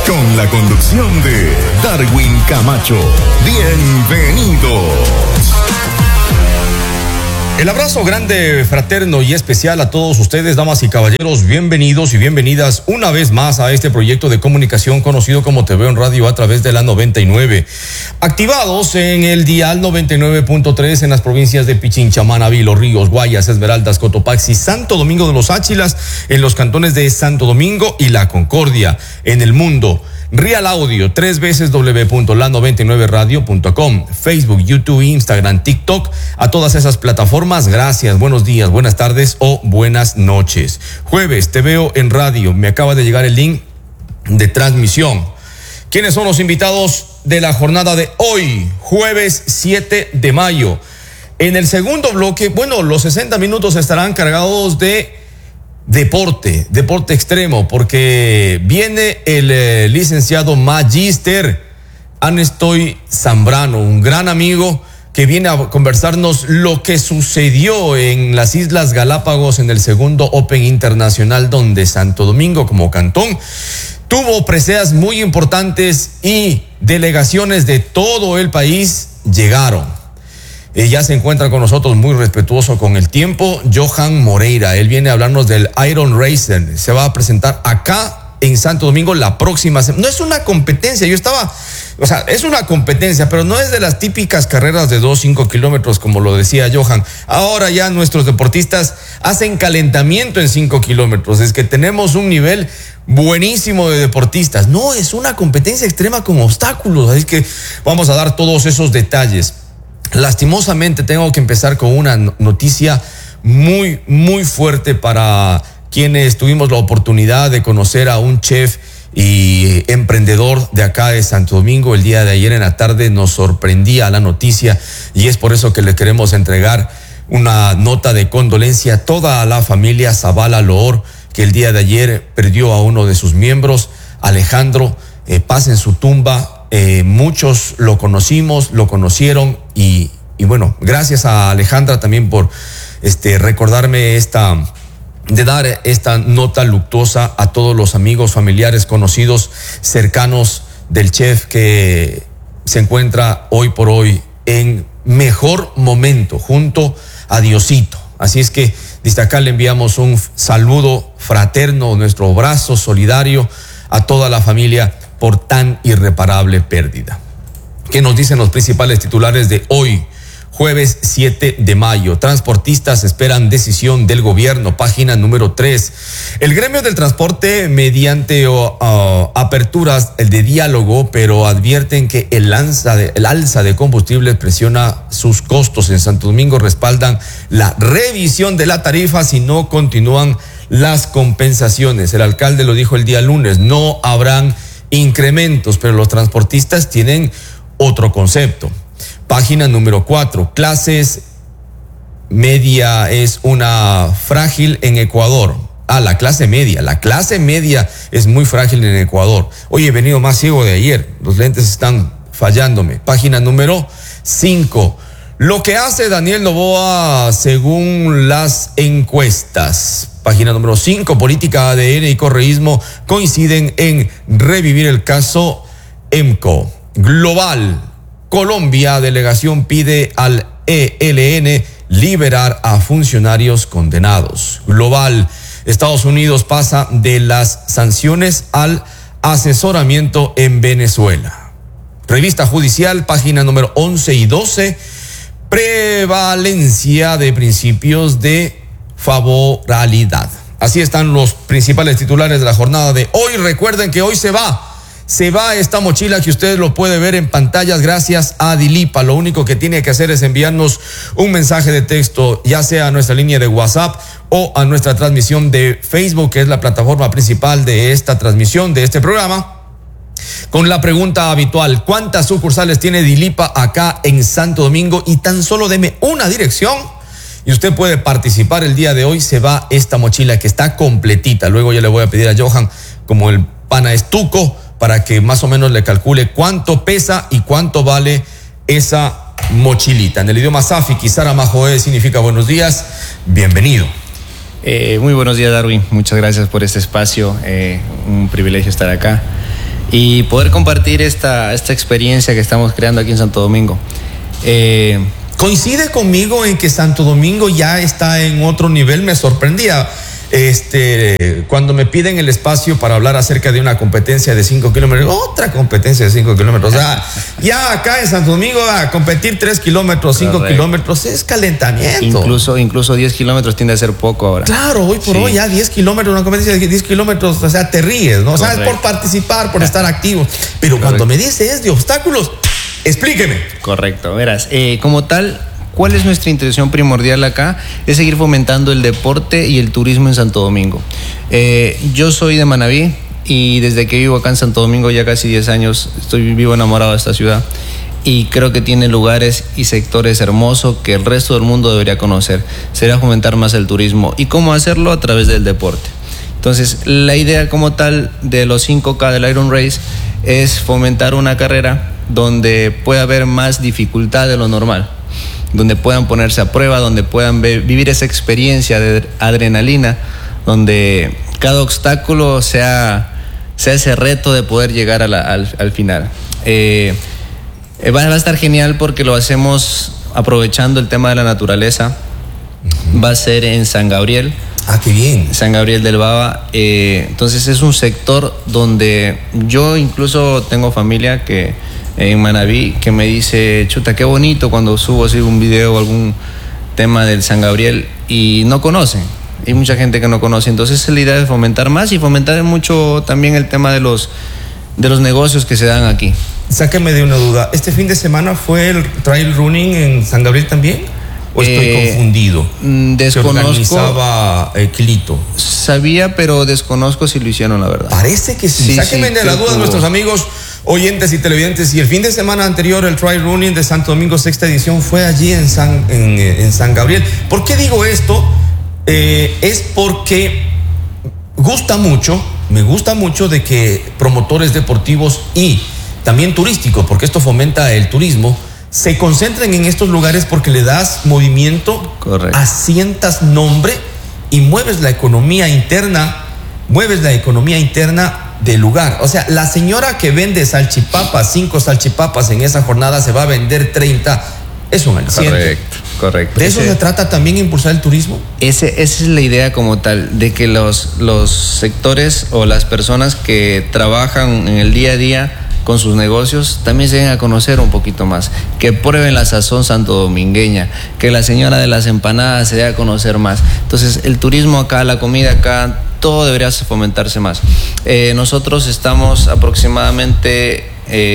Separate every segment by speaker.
Speaker 1: con la conducción de Darwin Camacho. Bienvenidos.
Speaker 2: El abrazo grande, fraterno y especial a todos ustedes, damas y caballeros. Bienvenidos y bienvenidas una vez más a este proyecto de comunicación conocido como Te Veo en Radio a través de la 99. Activados en el dial 99.3 en las provincias de Pichincha, Manabí, Los Ríos, Guayas, Esmeraldas, Cotopaxi, Santo Domingo de los Áchilas, en los cantones de Santo Domingo y La Concordia. En el mundo, Real Audio, www.la99radio.com, Facebook, YouTube, Instagram, TikTok, a todas esas plataformas. Gracias, buenos días, buenas tardes o buenas noches. Jueves, Te Veo en Radio. Me acaba de llegar el link de transmisión. ¿Quiénes son los invitados de la jornada de hoy? Jueves 7 de mayo. En el segundo bloque, los 60 minutos estarán cargados de deporte extremo, porque viene el licenciado Magíster Anestoy Zambrano, un gran amigo que viene a conversarnos lo que sucedió en las Islas Galápagos en el segundo Open Internacional, donde Santo Domingo como cantón tuvo preseas muy importantes y delegaciones de todo el país llegaron. Ya se encuentra con nosotros, muy respetuoso con el tiempo, Johan Moreira. Él viene a hablarnos del Iron Racer. Se va a presentar acá en Santo Domingo la próxima semana. No es una competencia, es una competencia, pero no es de las típicas carreras de 2-5 kilómetros, como lo decía Johan. Ahora ya nuestros deportistas hacen calentamiento en 5 kilómetros. Es que tenemos un nivel buenísimo de deportistas. No, es una competencia extrema con obstáculos. Así que vamos a dar todos esos detalles. Lastimosamente tengo que empezar con una noticia muy, muy fuerte para quienes tuvimos la oportunidad de conocer a un chef y emprendedor de acá de Santo Domingo. El día de ayer en la tarde nos sorprendía la noticia y es por eso que le queremos entregar una nota de condolencia a toda la familia Zavala Loor, que el día de ayer perdió a uno de sus miembros, Alejandro. Paz en su tumba. Muchos lo conocieron y gracias a Alejandra también por recordarme de dar esta nota luctuosa a todos los amigos, familiares, conocidos, cercanos del chef, que se encuentra hoy por hoy en mejor momento junto a Diosito. Así es que desde acá le enviamos un saludo fraterno, nuestro abrazo solidario a toda la familia por tan irreparable pérdida. ¿Qué nos dicen los principales titulares de hoy, jueves 7 de mayo? Transportistas esperan decisión del gobierno, página número 3. El gremio del transporte mediante aperturas de diálogo, pero advierten que el alza de combustibles presiona sus costos. En Santo Domingo respaldan la revisión de la tarifa si no continúan las compensaciones. El alcalde lo dijo el día lunes, no habrán incrementos, pero los transportistas tienen otro concepto. Página número 4. Clases media es una frágil en Ecuador. La clase media es muy frágil en Ecuador. Hoy he venido más ciego de ayer, los lentes están fallándome. Página número 5. Lo que hace Daniel Noboa según las encuestas. Página número 5, política, ADN y correísmo coinciden en revivir el caso EMCO. Global, Colombia, delegación pide al ELN liberar a funcionarios condenados. Global, Estados Unidos pasa de las sanciones al asesoramiento en Venezuela. Revista Judicial, página número 11 y 12, prevalencia de principios de favorabilidad. Así están los principales titulares de la jornada de hoy. Recuerden que hoy se va esta mochila que usted lo puede ver en pantallas gracias a Dilipa. Lo único que tiene que hacer es enviarnos un mensaje de texto, ya sea a nuestra línea de WhatsApp o a nuestra transmisión de Facebook, que es la plataforma principal de esta transmisión, de este programa, con la pregunta habitual: ¿cuántas sucursales tiene Dilipa acá en Santo Domingo? Y tan solo deme una dirección y usted puede participar. El día de hoy se va esta mochila que está completita. Luego ya le voy a pedir a Johan, como el pana estuco, para que más o menos le calcule cuánto pesa y cuánto vale esa mochilita. En el idioma Safi, Kisara Majoe significa buenos días, bienvenido.
Speaker 3: Muy buenos días, Darwin, muchas gracias por este espacio, un privilegio estar acá. y poder compartir esta experiencia que estamos creando aquí en Santo Domingo.
Speaker 2: ¿Coincide conmigo en que Santo Domingo ya está en otro nivel? Me sorprendía cuando me piden el espacio para hablar acerca de una competencia de 5 kilómetros, otra competencia de 5 kilómetros. O sea, ya acá en Santo Domingo a competir 3 kilómetros, 5 kilómetros es calentamiento.
Speaker 3: Incluso 10 kilómetros tiende a ser poco ahora.
Speaker 2: Claro, hoy por hoy ya 10 kilómetros, una competencia de 10 kilómetros, o sea, te ríes, ¿no? O sea, es por participar, por estar activo. Pero cuando me dice es de obstáculos, explíqueme.
Speaker 3: Correcto, verás, como tal, ¿cuál es nuestra intención primordial acá? Es seguir fomentando el deporte y el turismo en Santo Domingo. Yo soy de Manabí y desde que vivo acá en Santo Domingo ya casi 10 años vivo enamorado de esta ciudad y creo que tiene lugares y sectores hermosos que el resto del mundo debería conocer. Sería fomentar más el turismo. ¿Y cómo hacerlo? A través del deporte. Entonces, la idea como tal de los 5K del Iron Race es fomentar una carrera donde pueda haber más dificultad de lo normal, donde puedan ponerse a prueba, donde puedan vivir esa experiencia de adrenalina, donde cada obstáculo sea ese reto de poder llegar al final. Va a estar genial porque lo hacemos aprovechando el tema de la naturaleza. Va a ser en San Gabriel.
Speaker 2: Ah, qué bien.
Speaker 3: San Gabriel del Baba. Entonces es un sector donde yo incluso tengo familia que en Manabí que me dice, chuta, qué bonito cuando subo así un video o algún tema del San Gabriel y no conocen. Hay mucha gente que no conoce. Entonces es la idea de fomentar más y fomentar mucho también el tema de los negocios que se dan aquí.
Speaker 2: Sáqueme de una duda. ¿Este fin de semana fue el trail running en San Gabriel también? ¿O estoy confundido?
Speaker 3: Desconozco.
Speaker 2: Se organizaba Quilito.
Speaker 3: Sabía, pero desconozco si lo hicieron, la verdad.
Speaker 2: Parece que sí. Sáquenme de la duda nuestros amigos oyentes y televidentes. Y el fin de semana anterior, el Trail Running de Santo Domingo, sexta edición, fue allí en San Gabriel. ¿Por qué digo esto? Es porque me gusta mucho de que promotores deportivos y también turísticos, porque esto fomenta el turismo, se concentren en estos lugares porque le das movimiento,
Speaker 3: correcto,
Speaker 2: asientas nombre y mueves la economía interna del lugar. O sea, la señora que vende salchipapas, 5 salchipapas en esa jornada se va a vender 30, es un aliciente.
Speaker 3: Correcto.
Speaker 2: ¿De eso se trata también, impulsar el turismo?
Speaker 3: Esa es la idea como tal, de que los sectores o las personas que trabajan en el día a día con sus negocios también se den a conocer un poquito más, que prueben la sazón santodomingueña, que la señora de las empanadas se dé a conocer más. Entonces el turismo acá, la comida acá, todo debería fomentarse más. Nosotros estamos aproximadamente,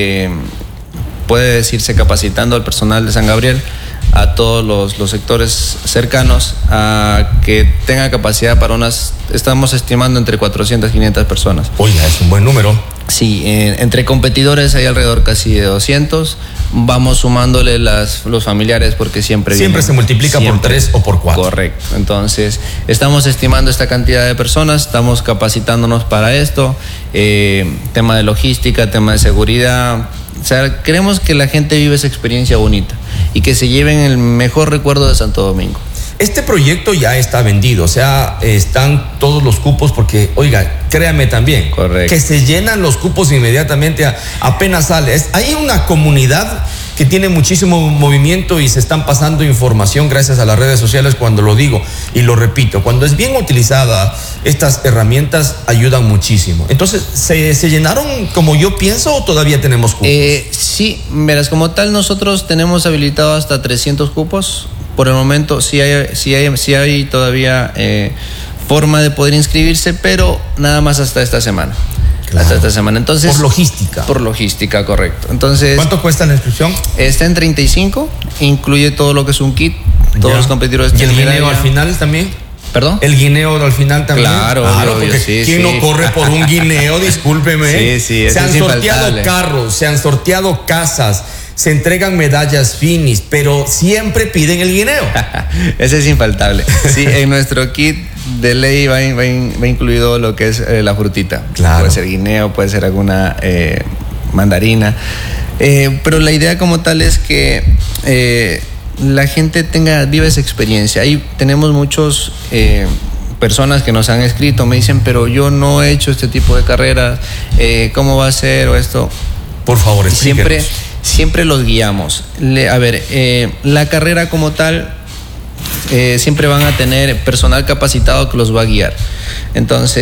Speaker 3: puede decirse, capacitando al personal de San Gabriel, a todos los sectores cercanos, a que tenga capacidad para estamos estimando entre 400 y 500 personas.
Speaker 2: Oiga, es un buen número.
Speaker 3: Sí, entre competidores hay alrededor casi de 200. Vamos sumándole los familiares porque siempre
Speaker 2: se multiplica por 3 o por 4.
Speaker 3: Correcto. Entonces, estamos estimando esta cantidad de personas, estamos capacitándonos para esto. Tema de logística, tema de seguridad. O sea, queremos que la gente viva esa experiencia bonita y que se lleven el mejor recuerdo de Santo Domingo.
Speaker 2: Este proyecto ya está vendido, o sea, están todos los cupos porque, oiga, créame también,
Speaker 3: correcto,
Speaker 2: que se llenan los cupos inmediatamente apenas sale. Hay una comunidad que tiene muchísimo movimiento y se están pasando información gracias a las redes sociales. Cuando lo digo y lo repito, cuando es bien utilizada, estas herramientas ayudan muchísimo. Entonces, ¿se llenaron como yo pienso o todavía tenemos cupos?
Speaker 3: Sí, verás, como tal nosotros tenemos habilitado hasta 300 cupos. Por el momento sí hay todavía forma de poder inscribirse, pero nada más hasta esta semana. Claro. Hasta esta semana. Entonces,
Speaker 2: por logística,
Speaker 3: correcto. Entonces,
Speaker 2: ¿cuánto cuesta la inscripción?
Speaker 3: Está en 35, incluye todo lo que es un kit, todos los competidores.
Speaker 2: ¿Y el guineo al final también?
Speaker 3: ¿Perdón?
Speaker 2: ¿El guineo al final también?
Speaker 3: Claro,
Speaker 2: porque
Speaker 3: sí,
Speaker 2: ¿quién no corre por un guineo? Discúlpeme.
Speaker 3: Sí,
Speaker 2: se han sorteado carros, se han sorteado casas, se entregan medallas finis, pero siempre piden el guineo.
Speaker 3: Ese es infaltable. Sí, en nuestro kit de ley va incluido lo que es la frutita.
Speaker 2: Claro.
Speaker 3: Puede ser guineo, puede ser alguna mandarina. Pero la idea como tal es que la gente viva esa experiencia. Ahí tenemos muchos personas que nos han escrito me dicen, pero yo no he hecho este tipo de carreras, ¿cómo va a ser o esto?
Speaker 2: Por favor, explíquenos.
Speaker 3: Siempre los guiamos. La carrera como tal, siempre van a tener personal capacitado que los va a guiar. Entonces,